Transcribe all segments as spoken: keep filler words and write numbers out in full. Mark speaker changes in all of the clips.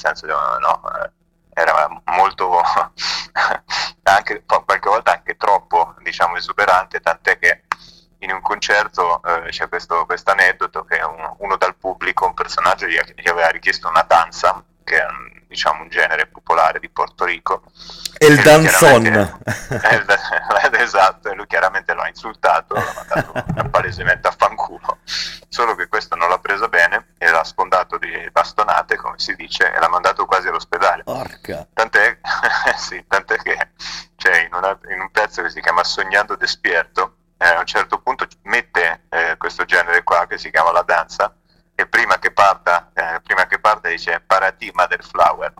Speaker 1: senso che no, era molto anche qualche volta anche troppo, diciamo, esuberante, tant'è che in un concerto eh, c'è questo aneddoto che un, uno dal pubblico, un personaggio, gli, gli aveva richiesto una danza, che è un, diciamo un genere popolare di Porto Rico,
Speaker 2: e il danzon.
Speaker 1: Esatto, e lui chiaramente lo ha insultato, l'ha mandato palesemente a fanculo, solo che questo non l'ha presa bene e l'ha sfondato di bastonate, come si dice, e l'ha mandato quasi all'ospedale.
Speaker 2: Porca.
Speaker 1: Tant'è, sì, tant'è che cioè, in, una, in un pezzo che si chiama Sognando Despierto, eh, a un certo punto mette eh, questo genere qua che si chiama la danza, e prima che parta, eh, prima che parta dice "Para ti, Mother Flower".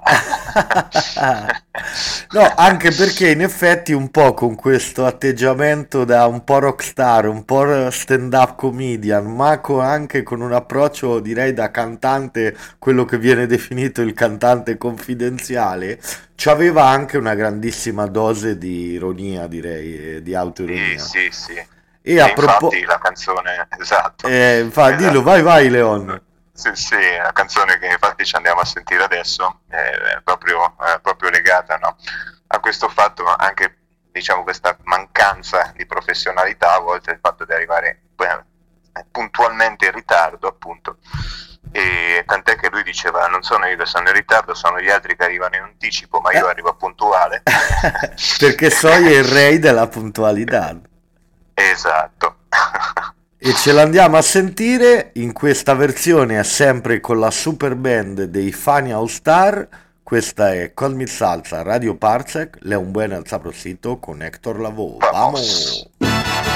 Speaker 2: No, anche perché in effetti un po' con questo atteggiamento da un po' rockstar, un po' stand-up comedian, ma co- anche con un approccio direi da cantante, quello che viene definito il cantante confidenziale, c'aveva anche una grandissima dose di ironia, direi, e di
Speaker 1: Sì,
Speaker 2: autoironia.
Speaker 1: sì, sì.
Speaker 2: E
Speaker 1: E
Speaker 2: a
Speaker 1: infatti
Speaker 2: proposito,
Speaker 1: la canzone, esatto,
Speaker 2: eh, fa, dillo,
Speaker 1: esatto.
Speaker 2: vai, vai, Leon.
Speaker 1: Sì, sì, la canzone che infatti ci andiamo a sentire adesso è proprio, è proprio legata, no, a questo fatto, anche diciamo questa mancanza di professionalità, a volte il fatto di arrivare beh, puntualmente in ritardo, appunto. E tant'è che lui diceva: non sono io che sono in ritardo, sono gli altri che arrivano in anticipo, ma io
Speaker 2: Eh,
Speaker 1: arrivo puntuale.
Speaker 2: perché Soy è il re della puntualità.
Speaker 1: Esatto.
Speaker 2: E ce l'andiamo a sentire in questa versione sempre con la super band dei Fania All Star. Questa è Call Me Salsa Radio Parsec, le un buen al saprosito con Héctor Lavoe.
Speaker 1: Vamos.
Speaker 2: Vamos!